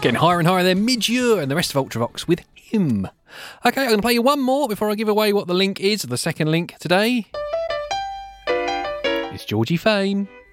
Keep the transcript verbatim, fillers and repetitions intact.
Getting higher and higher there, Midge and the rest of Ultravox with Him. Okay, I'm going to play you one more before I give away what the link is. The second link today is Georgie Fame.